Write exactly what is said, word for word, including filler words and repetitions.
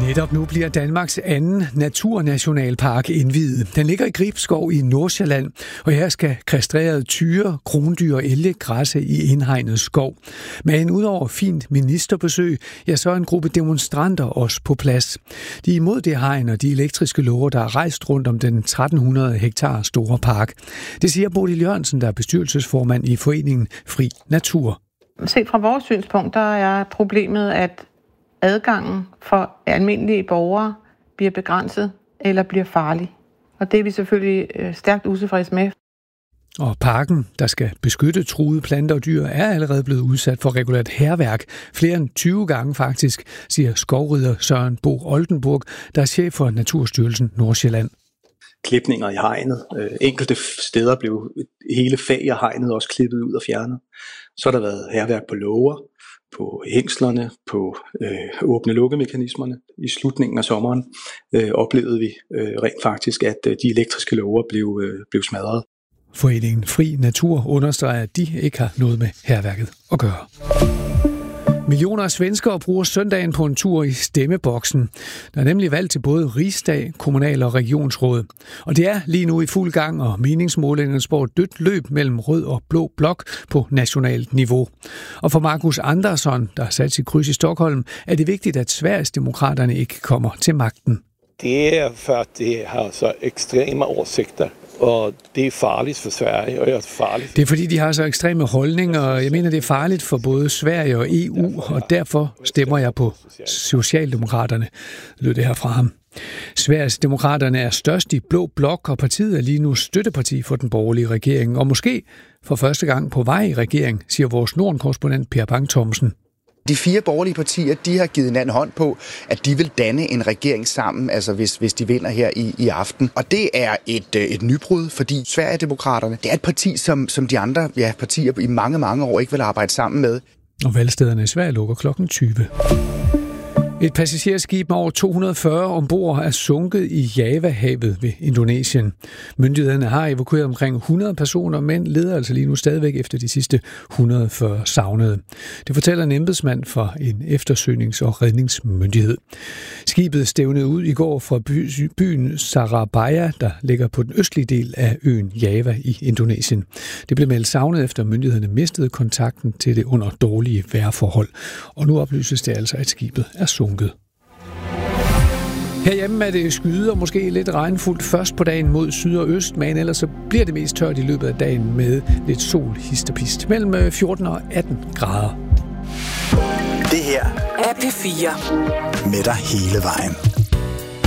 Netop nu bliver Danmarks anden naturnationalpark indviet. Den ligger i Gribskov i Nordsjælland, og her skal kastrerede tyre, krondyr og elge græsse i indhegnet skov. Men udover fint ministerbesøg, ja, så er en gruppe demonstranter også på plads. De er imod det hegn og de elektriske låger, der er rejst rundt om den tretten hundrede hektar store park. Det siger Bodil Jørgensen, der er bestyrelsesformand i foreningen Fri Natur. Set fra vores synspunkt, der er problemet, at adgangen for almindelige borgere bliver begrænset eller bliver farlig. Og det er vi selvfølgelig stærkt utilfredse med. Og parken, der skal beskytte truede planter og dyr, er allerede blevet udsat for regulært hærværk. Flere end tyve gange faktisk, siger skovrider Søren Bo Oldenburg, der er chef for Naturstyrelsen Nordsjælland. Klipninger i hegnet. Enkelte steder blev hele fag af hegnet også klippet ud og fjernet. Så har der været hærværk på låger, på hængslerne, på øh, åbne-lukke-mekanismerne. I slutningen af sommeren øh, oplevede vi øh, rent faktisk, at øh, de elektriske låger blev, øh, blev smadret. Foreningen Fri Natur understreger, at de ikke har noget med hærværket at gøre. Millioner af svenskere bruger søndagen på en tur i stemmeboksen. Der er nemlig valg til både rigsdag, kommunal- og regionsråd. Og det er lige nu i fuld gang, og meningsmålingerne spår et dødt løb mellem rød og blå blok på nationalt niveau. Og for Markus Andersson, der har sat sit kryds i Stockholm, er det vigtigt, at Sverigesdemokraterne ikke kommer til magten. Det er for, at det har så ekstreme årsigter. Og det er farligt for Sverige, og det er farligt. Det er fordi, de har så ekstreme holdninger, og jeg mener, det er farligt for både Sverige og E U, og derfor stemmer jeg på Socialdemokraterne, lød det her fra ham. Sverigesdemokraterne er størst i blå blok, og partiet er lige nu støtteparti for den borgerlige regering, og måske for første gang på vej i regering, siger vores Norden-korrespondent Per Bang-Thomsen. De fire borgerlige partier, de har givet hinanden hånd på, at de vil danne en regering sammen, altså hvis, hvis de vinder her i, i aften. Og det er et, et nybrud, fordi Sverigedemokraterne, det er et parti, som, som de andre ja, partier i mange, mange år ikke vil arbejde sammen med. Og valgstederne i Sverige lukker klokken tyve. Et passagerskib med over to hundrede og fyrre ombord er sunket i Javahavet ved Indonesien. Myndighederne har evakueret omkring hundrede personer, men leder altså lige nu stadigvæk efter de sidste et hundrede og fyrre savnede. Det fortæller en embedsmand fra en eftersøgnings- og redningsmyndighed. Skibet stævnede ud i går fra by- byen Surabaya, der ligger på den østlige del af øen Java i Indonesien. Det blev meldt savnet efter myndighederne mistede kontakten til det under dårlige vejrforhold. Og nu oplyses det altså, at skibet er sunket. Herhjemme er det skyde og måske lidt regnfuldt først på dagen mod syd og øst, men ellers så bliver det mest tørt i løbet af dagen med lidt sol, hist og pist, mellem fjorten og atten grader. Det her er P fire. Med dig hele vejen.